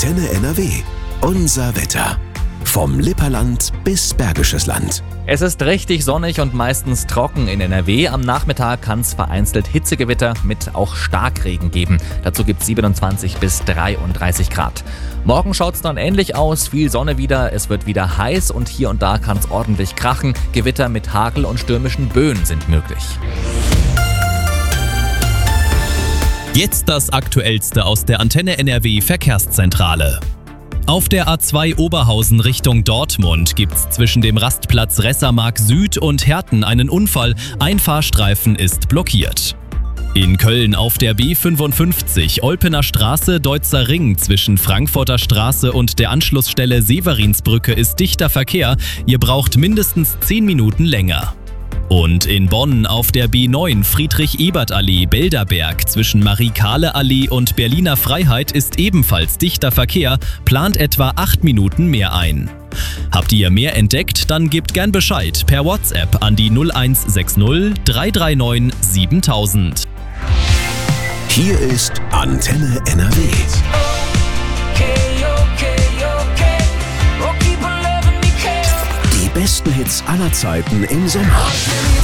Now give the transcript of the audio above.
Antenne NRW. Unser Wetter. Vom Lipperland bis Bergisches Land. Es ist richtig sonnig und meistens trocken in NRW. Am Nachmittag kann es vereinzelt Hitzegewitter mit auch Starkregen geben. Dazu gibt es 27 bis 33 Grad. Morgen schaut es dann ähnlich aus. Viel Sonne wieder, es wird wieder heiß und hier und da kann es ordentlich krachen. Gewitter mit Hagel und stürmischen Böen sind möglich. Jetzt das Aktuellste aus der Antenne NRW Verkehrszentrale. Auf der A2 Oberhausen Richtung Dortmund gibt's zwischen dem Rastplatz Ressermark Süd und Herten einen Unfall. Ein Fahrstreifen ist blockiert. In Köln auf der B55 Olpener Straße Deutzer Ring zwischen Frankfurter Straße und der Anschlussstelle Severinsbrücke ist dichter Verkehr. Ihr braucht mindestens 10 Minuten länger. Und in Bonn auf der B9 Friedrich-Ebert-Allee Belderberg zwischen Marie-Kahle-Allee und Berliner Freiheit ist ebenfalls dichter Verkehr, plant etwa 8 Minuten mehr ein. Habt ihr mehr entdeckt, dann gebt gern Bescheid per WhatsApp an die 0160 339 7000. Hier ist Antenne NRW. Die besten Hits aller Zeiten im Sommer.